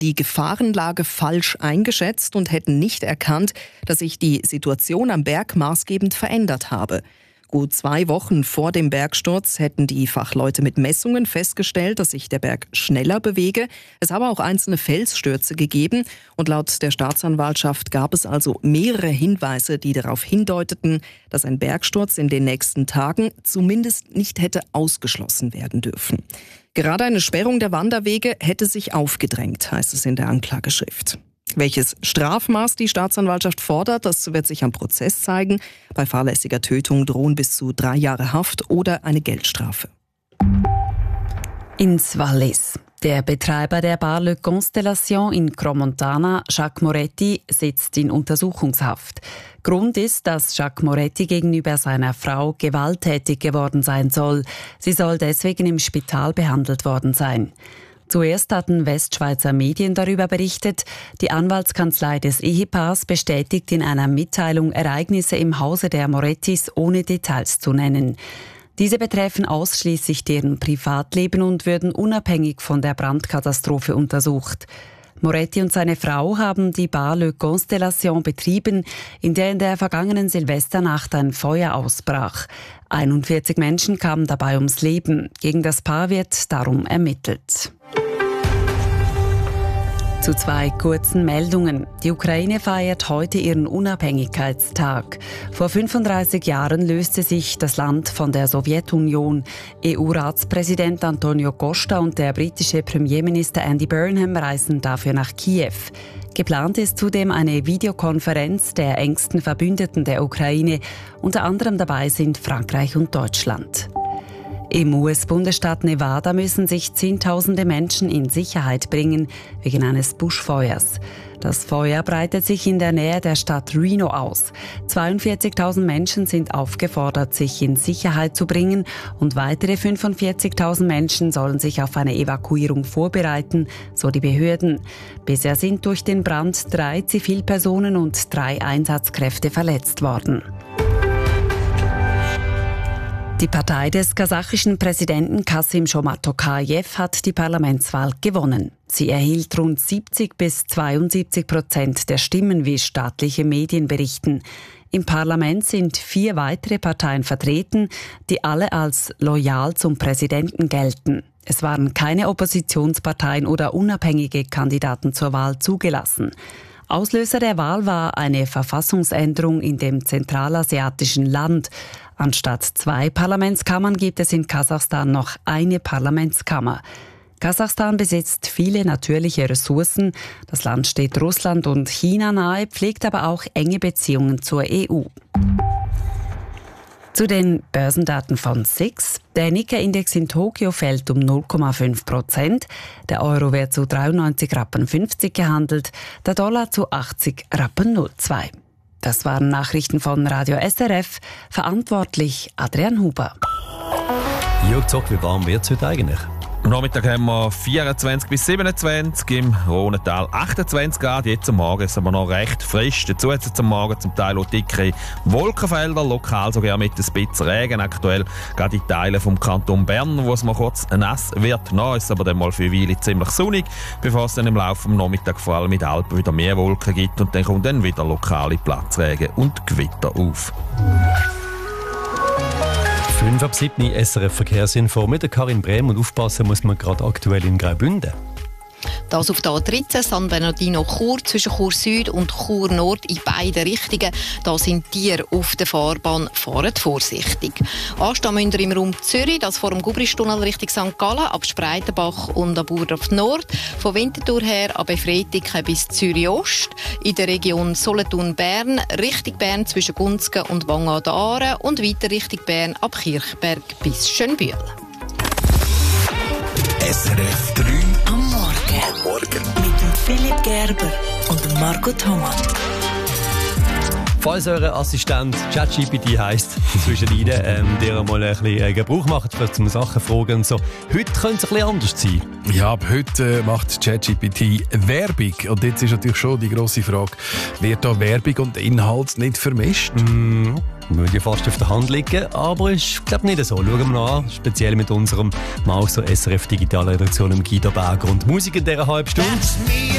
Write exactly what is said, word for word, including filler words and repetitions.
die Gefahrenlage falsch eingeschätzt und hätten nicht erkannt, dass sich die Situation am Berg maßgebend verändert habe. Gut zwei Wochen vor dem Bergsturz hätten die Fachleute mit Messungen festgestellt, dass sich der Berg schneller bewege. Es habe auch einzelne Felsstürze gegeben und laut der Staatsanwaltschaft gab es also mehrere Hinweise, die darauf hindeuteten, dass ein Bergsturz in den nächsten Tagen zumindest nicht hätte ausgeschlossen werden dürfen. Gerade eine Sperrung der Wanderwege hätte sich aufgedrängt, heißt es in der Anklageschrift. Welches Strafmaß die Staatsanwaltschaft fordert, das wird sich am Prozess zeigen. Bei fahrlässiger Tötung drohen bis zu drei Jahre Haft oder eine Geldstrafe. Ins Wallis. Der Betreiber der Bar Le Constellation in Crans-Montana, Jacques Moretti, sitzt in Untersuchungshaft. Grund ist, dass Jacques Moretti gegenüber seiner Frau gewalttätig geworden sein soll. Sie soll deswegen im Spital behandelt worden sein. Zuerst hatten Westschweizer Medien darüber berichtet. Die Anwaltskanzlei des Ehepaars bestätigt in einer Mitteilung Ereignisse im Hause der Morettis, ohne Details zu nennen. Diese betreffen ausschließlich deren Privatleben und würden unabhängig von der Brandkatastrophe untersucht. Moretti und seine Frau haben die Bar Le Constellation betrieben, in der in der vergangenen Silvesternacht ein Feuer ausbrach. einundvierzig Menschen kamen dabei ums Leben. Gegen das Paar wird darum ermittelt. Zu zwei kurzen Meldungen. Die Ukraine feiert heute ihren Unabhängigkeitstag. Vor fünfunddreißig Jahren löste sich das Land von der Sowjetunion. E U-Ratspräsident Antonio Costa und der britische Premierminister Andy Burnham reisen dafür nach Kiew. Geplant ist zudem eine Videokonferenz der engsten Verbündeten der Ukraine. Unter anderem dabei sind Frankreich und Deutschland. Im U S-Bundesstaat Nevada müssen sich Zehntausende Menschen in Sicherheit bringen wegen eines Buschfeuers. Das Feuer breitet sich in der Nähe der Stadt Reno aus. zweiundvierzigtausend Menschen sind aufgefordert, sich in Sicherheit zu bringen und weitere fünfundvierzigtausend Menschen sollen sich auf eine Evakuierung vorbereiten, so die Behörden. Bisher sind durch den Brand drei Zivilpersonen und drei Einsatzkräfte verletzt worden. Die Partei des kasachischen Präsidenten Kassym-Jomart Tokajew hat die Parlamentswahl gewonnen. Sie erhielt rund siebzig bis zweiundsiebzig Prozent der Stimmen, wie staatliche Medien berichten. Im Parlament sind vier weitere Parteien vertreten, die alle als loyal zum Präsidenten gelten. Es waren keine Oppositionsparteien oder unabhängige Kandidaten zur Wahl zugelassen. Auslöser der Wahl war eine Verfassungsänderung in dem zentralasiatischen Land. Anstatt zwei Parlamentskammern gibt es in Kasachstan noch eine Parlamentskammer. Kasachstan besitzt viele natürliche Ressourcen. Das Land steht Russland und China nahe, pflegt aber auch enge Beziehungen zur E U. Zu den Börsendaten von S I X. Der Nikkei-Index in Tokio fällt um null Komma fünf Prozent. Der Euro wird zu dreiundneunzig Rappen fünfzig gehandelt, der Dollar zu achtzig Rappen null zwei. Das waren Nachrichten von Radio S R F. Verantwortlich Adrian Huber. Jörg Zock, wie warm wird es heute eigentlich? Am Nachmittag haben wir vierundzwanzig bis siebenundzwanzig, im Rhonental achtundzwanzig Grad. Jetzt am Morgen ist es aber noch recht frisch. Dazu hat es am Morgen zum Teil auch dicke Wolkenfelder, lokal sogar mit ein bisschen Regen. Aktuell gerade in Teilen vom Kanton Bern, wo es mal kurz nass wird. Noch ist es aber dann mal für eine Weile ziemlich sonnig, bevor es dann im Laufe des Nachmittags vor allem in den Alpen wieder mehr Wolken gibt. Und dann kommt dann wieder lokale Platzregen und Gewitter auf. fünf ab sieben S R F Verkehrsinfo mit der Karin Brehm, und aufpassen muss man gerade aktuell in Graubünden. Das auf der A dreizehn San Bernardino Chur zwischen Chur Süd und Chur Nord in beide Richtungen. Da sind Tiere auf der Fahrbahn, fahren vorsichtig. Anstehen müsst ihr im Raum Zürich, das vor dem Gubristunnel Richtung Sankt Gallen, ab Spreitenbach und ab Burdorf Nord. Von Winterthur her ab Efretiken bis Zürich Ost. In der Region Solothurn-Bern, Richtung Bern zwischen Gunzgen und Wangen an der Aare und weiter Richtung Bern ab Kirchberg bis Schönbühl. S R F drei am Morgen. Morgen. Mit dem Philipp Gerber und dem Marco Thomas. Falls euer Assistent ChatGPT heisst, zwischendrin, ähm, der mal ein bisschen äh, Gebrauch macht, für zum Sachen fragen und so. Heute könnte es ein bisschen anders sein. Ja, aber heute äh, macht ChatGPT Werbung. Und jetzt ist natürlich schon die grosse Frage, wird da Werbung und Inhalt nicht vermischt? Mm, würde ja fast auf der Hand liegen, aber ist, glaube nicht so. Schauen wir noch an, speziell mit unserem Maus- S R F Digitalredaktion Guido Berger und Musik in dieser halben Stunde.